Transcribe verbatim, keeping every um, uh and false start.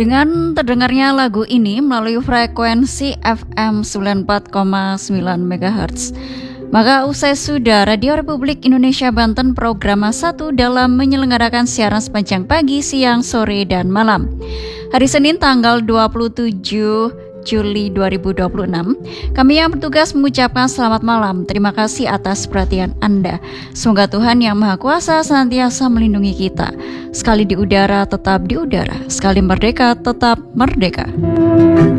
Dengan terdengarnya lagu ini melalui frekuensi F M sembilan puluh empat koma sembilan megahertz, maka usai sudah Radio Republik Indonesia Banten program satu dalam menyelenggarakan siaran sepanjang pagi, siang, sore, dan malam. Hari Senin tanggal dua puluh tujuh Juli dua ribu dua puluh enam, kami yang bertugas mengucapkan selamat malam. Terima kasih atas perhatian Anda. Semoga Tuhan Yang Maha Kuasa senantiasa melindungi kita. Sekali di udara, tetap di udara. Sekali merdeka, tetap merdeka.